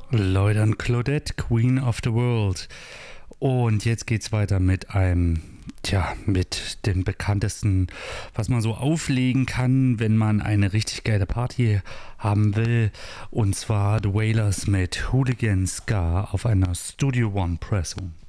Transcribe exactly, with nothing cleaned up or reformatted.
Lloyd und Claudette, Queen of the World. Und jetzt geht's weiter mit einem, tja, mit dem bekanntesten, was man so auflegen kann, wenn man eine richtig geile Party haben will. Und zwar The Wailers mit Hooligan Ska auf einer Studio One Pressung.